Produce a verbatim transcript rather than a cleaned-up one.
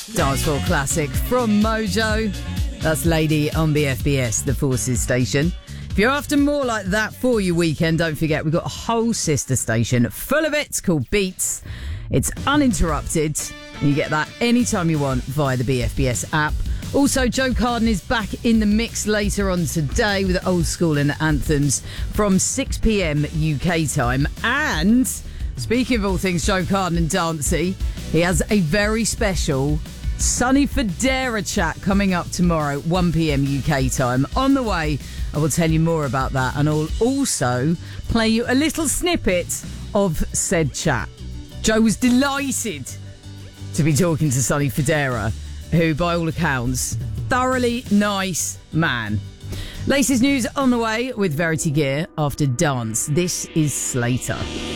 Dancefloor classic from Mojo. That's Lady on B F B S, the Forces station. If you're after more like that for your weekend, don't forget we've got a whole sister station full of it called Beats. It's uninterrupted. You get that anytime you want via the B F B S app. Also, Joe Carden is back in the mix later on today with Old School and Anthems from six p.m. U K time. And speaking of all things Joe Carden and dancey, he has a very special Sonny Fodera chat coming up tomorrow, one p.m. U K time. On the way, I will tell you more about that, and I'll also play you a little snippet of said chat. Joe was delighted to be talking to Sonny Fodera, who, by all accounts, thoroughly nice man. Latest news on the way with Verity Gear after Dance. This is Slater.